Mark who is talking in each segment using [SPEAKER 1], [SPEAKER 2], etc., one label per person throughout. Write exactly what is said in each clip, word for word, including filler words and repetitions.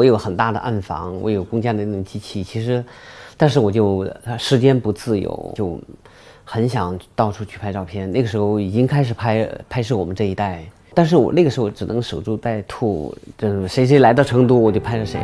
[SPEAKER 1] 我有很大的暗房，我有公家的那种机器，其实，但是我就时间不自由，就很想到处去拍照片。那个时候已经开始拍拍摄我们这一代，但是我那个时候只能守株待兔，就是谁谁来到成都我就拍着谁。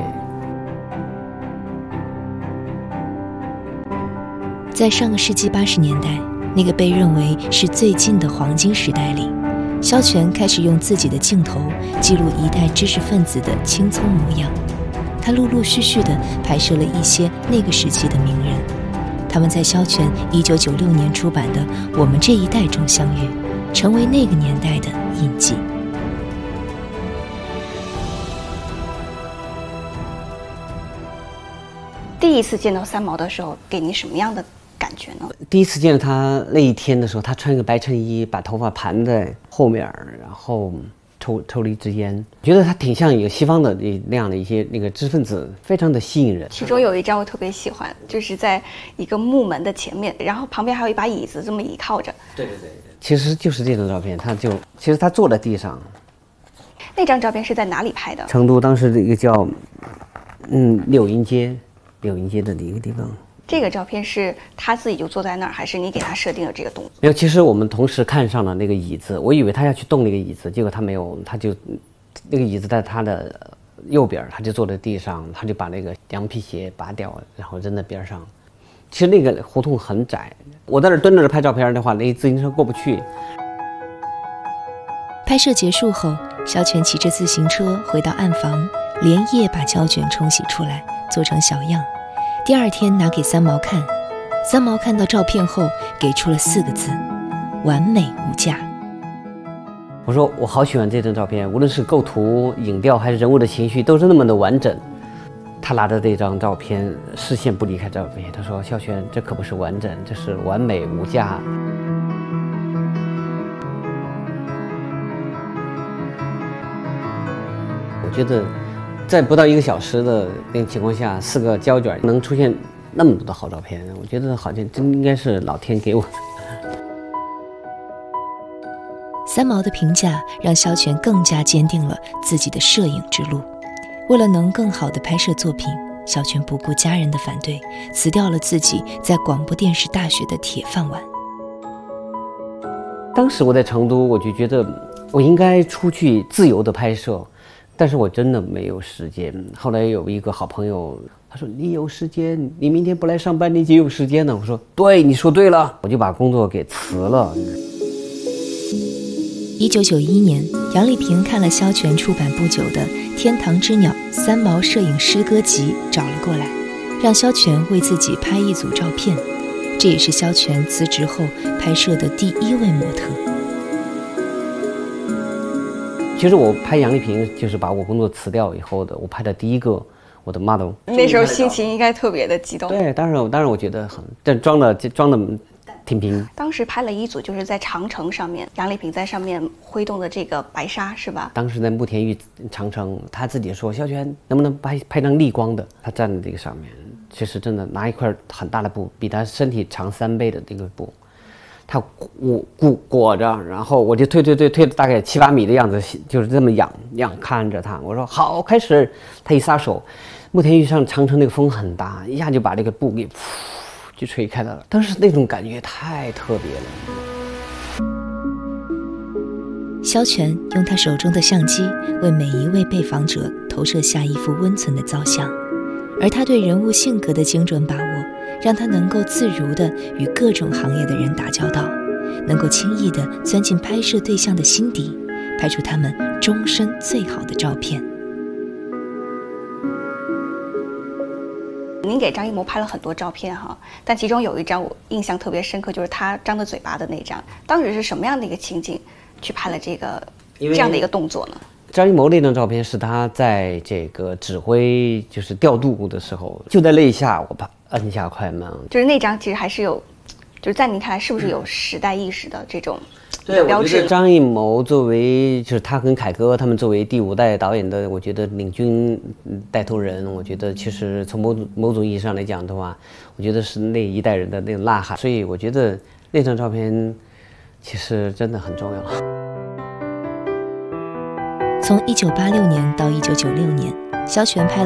[SPEAKER 2] 在上个世纪八十年代，那个被认为是最近的黄金时代里，萧全开始用自己的镜头记录一代知识分子的青葱模样。他陆陆续续地拍摄了一些那个时期的名人，他们在萧全一九九六年出版的《我们这一代》中相遇，成为那个年代的印记。
[SPEAKER 3] 第一次见到三毛的时候，给你什么样的感觉呢？
[SPEAKER 1] 第一次见到他那一天的时候，他穿一个白衬衣，把头发盘在后面，然后抽抽了一支烟，觉得他挺像一个西方的那样的一些那个知识分子，非常的吸引人。
[SPEAKER 3] 其中有一张我特别喜欢，就是在一个木门的前面，然后旁边还有一把椅子，这么倚靠着。
[SPEAKER 1] 对对对，其实就是这张照片，他就其实他坐在地上。
[SPEAKER 3] 那张照片是在哪里拍的？
[SPEAKER 1] 成都当时这个叫嗯柳荫街，柳荫街的一个地方。
[SPEAKER 3] 这个照片是他自己就坐在那儿，还是你给他设定了这个动作？
[SPEAKER 1] 没有，其实我们同时看上了那个椅子，我以为他要去动那个椅子，结果他没有，他就那个椅子在他的右边，他就坐在地上，他就把那个羊皮鞋拔掉，然后扔在边上。其实那个胡同很窄，我在那蹲着拍照片的话，那自行车过不去。
[SPEAKER 2] 拍摄结束后，萧全骑着自行车回到暗房，连夜把胶卷冲洗出来，做成小样。第二天拿给三毛看，三毛看到照片后给出了四个字：完美无价。
[SPEAKER 1] 我说我好喜欢这张照片，无论是构图、影调还是人物的情绪，都是那么的完整。他拿着这张照片，视线不离开照片，他说：“萧全，这可不是完整，这是完美无价。”我觉得在不到一个小时的那个情况下，四个胶卷能出现那么多的好照片，我觉得好像真应该是老天给我的。
[SPEAKER 2] 三毛的评价让萧全更加坚定了自己的摄影之路。为了能更好地拍摄作品，萧全不顾家人的反对，辞掉了自己在广播电视大学的铁饭碗。
[SPEAKER 1] 当时我在成都，我就觉得我应该出去自由的拍摄，但是我真的没有时间。后来有一个好朋友，他说：“你有时间，你明天不来上班，你就有时间了。”我说：“对，你说对了。”我就把工作给辞了。
[SPEAKER 2] 一九九一年，杨丽萍看了萧全出版不久的《天堂之鸟》三毛摄影诗歌集，找了过来，让萧全为自己拍一组照片。这也是萧全辞职后拍摄的第一位模特。
[SPEAKER 1] 其实我拍杨丽萍就是把我工作辞掉以后的，我拍的第一个我的 model。
[SPEAKER 3] 那时候心情应该特别的激动。
[SPEAKER 1] 对，当然，当然我觉得很，但装的装的挺平。
[SPEAKER 3] 当时拍了一组，就是在长城上面，杨丽萍在上面挥动的这个白纱，是吧？
[SPEAKER 1] 当时在慕田峪长城，他自己说：“萧全，能不能拍拍张逆光的？”他站在这个上面，其实真的拿一块很大的布，比他身体长三倍的这个布。他裹裹裹着，然后我就推推推推了大概七八米的样子，就是这么仰仰看着他。我说好，开始。他一撒手，慕田峪上长城那个风很大，一下就把这个布给噗就吹开了。当时那种感觉太特别了。
[SPEAKER 2] 萧全用他手中的相机为每一位被访者投射下一幅温存的造像，而他对人物性格的精准把握，让他能够自如地与各种行业的人打交道，能够轻易地钻进拍摄对象的心底，拍出他们终身最好的照片。
[SPEAKER 3] 您给张艺谋拍了很多照片哈，但其中有一张我印象特别深刻，就是他张着嘴巴的那张。当时是什么样的一个情景去拍了这个这样的一个动作呢？
[SPEAKER 1] 张艺谋那张照片是他在这个指挥就是调度的时候，就在那一下我把按下快门，
[SPEAKER 3] 就是那张其实还是有，就是在您看来是不是有时代意识的这种
[SPEAKER 1] 对
[SPEAKER 3] 标志？
[SPEAKER 1] 张艺谋作为就是他跟凯歌他们作为第五代导演的，我觉得领军带头人，我觉得其实从某种某种意义上来讲的话，我觉得是那一代人的那种呐喊，所以我觉得那张照片其实真的很重要。
[SPEAKER 2] 从一九八六年到一九九六年，萧全拍了